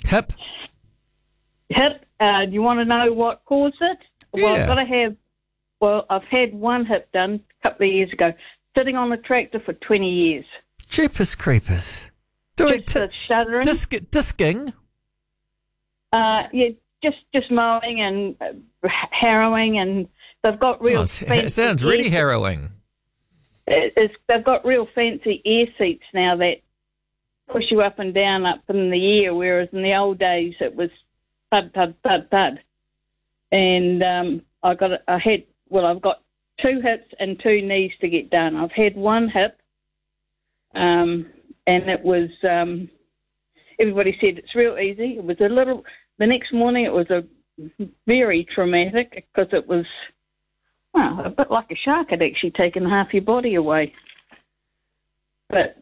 Hip? Hip. Do you want to know what caused it? Yeah. I've had one hip done a couple of years ago, sitting on the tractor for 20 years. Jeepers creepers. Just shuddering. Disking? Yeah, just mowing and harrowing, and they've got real fancy... It sounds really harrowing. They've got real fancy air seats now that push you up and down up in the air, whereas in the old days it was thud, thud, thud, thud. And I've got 2 hips and 2 knees to get done. I've had one hip, and it was, everybody said it's real easy. It was the next morning it was a very traumatic because it was, a bit like a shark had actually taken half your body away. But,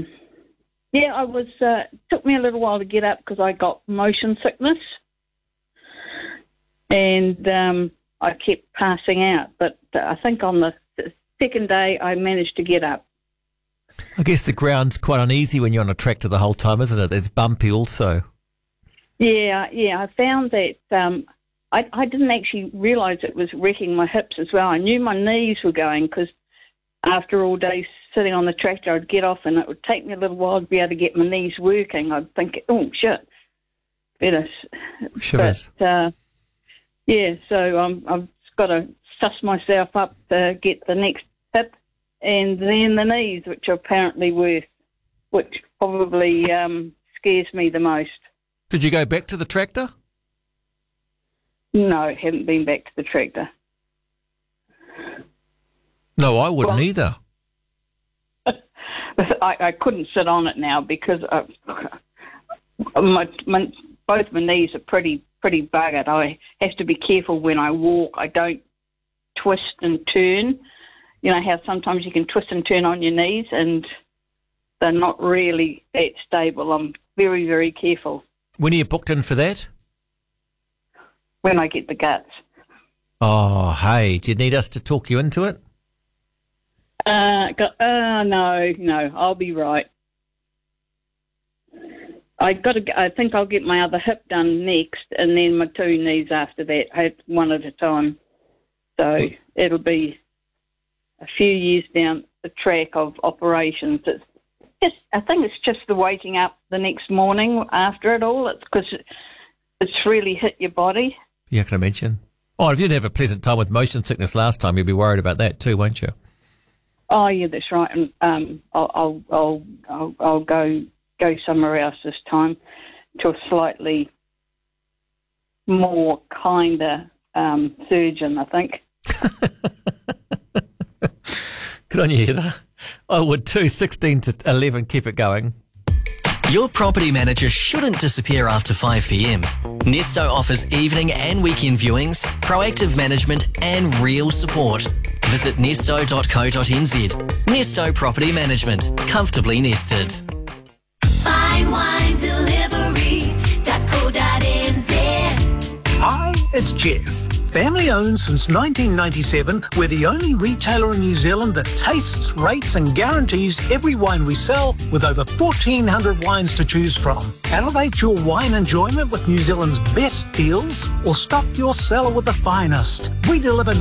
it took me a little while to get up because I got motion sickness. And I kept passing out. But I think on the second day I managed to get up. I guess the ground's quite uneasy when you're on a tractor the whole time, isn't it? It's bumpy also. Yeah. I found that I didn't actually realise it was wrecking my hips as well. I knew my knees were going because after all day sitting on the tractor, I'd get off and it would take me a little while to be able to get my knees working. I'd think, oh, shit. Shivers. But, so I've got to suss myself up to get the next hip and then the knees, which are apparently worse, which probably scares me the most. Did you go back to the tractor? No, haven't been back to the tractor. No, I wouldn't either. I couldn't sit on it now because both my knees are pretty buggered. I have to be careful when I walk. I don't twist and turn. You know how sometimes you can twist and turn on your knees and they're not really that stable. I'm very, very careful. When are you booked in for that? When I get the guts. Oh, hey, do you need us to talk you into it? No, I'll be right. I think I'll get my other hip done next, and then my 2 knees after that, one at a time. So it'll be a few years down the track of operations. I think it's just the waking up the next morning after it all. It's because it's really hit your body. Yeah, I can imagine. Oh, if you didn't have a pleasant time with motion sickness last time, you'd be worried about that too, won't you? Oh, yeah, that's right. And I'll go somewhere else this time to a slightly more kinder surgeon, I think. Good on you, Heather. I would too. 16 to 11, keep it going. Your property manager shouldn't disappear after 5 p.m. Nesto offers evening and weekend viewings, proactive management and real support. Visit nesto.co.nz. Nesto Property Management. Comfortably nested. Fine Wine Delivery.co.nz. Hi, it's Jeff. Family owned since 1997, we're the only retailer in New Zealand that tastes, rates and guarantees every wine we sell with over 1,400 wines to choose from. Elevate your wine enjoyment with New Zealand's best deals or stock your cellar with the finest. We deliver